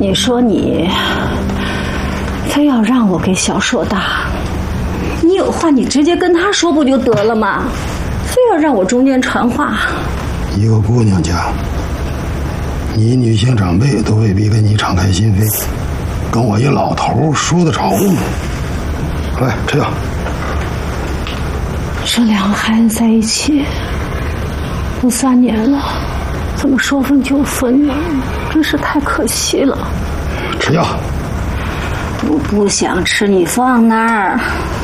你说你非要让我给小硕打，你有话你直接跟他说不就得了吗？非要让我中间传话。 一个姑娘家，你女性长辈都未必跟你敞开心扉，跟我一老头说得着吗？来，吃药。 这两个孩子在一起都3年了，怎么说分就分呢？真是太可惜了。 吃药。 我不想吃，你放那儿。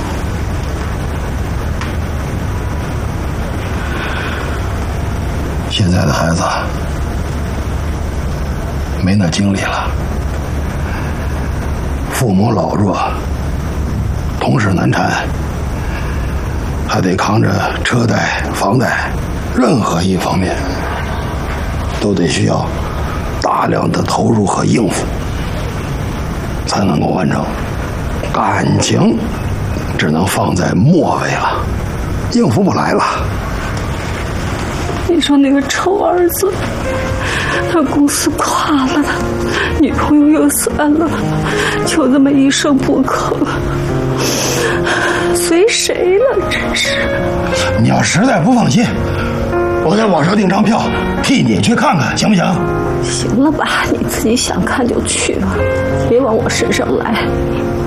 现在的孩子没那精力了，父母老弱，同时难产，还得扛着车贷、房贷，任何一方面都得需要大量的投入和应付，才能够完成。感情只能放在末尾了，应付不来了。 你说那个臭儿子，他公司垮了，女朋友又散了，就这么一声不吭，随谁了？真是。 你要实在不放心，我在网上订张票，替你去看看，行不行？ 行了吧，你自己想看就去吧，别往我身上来。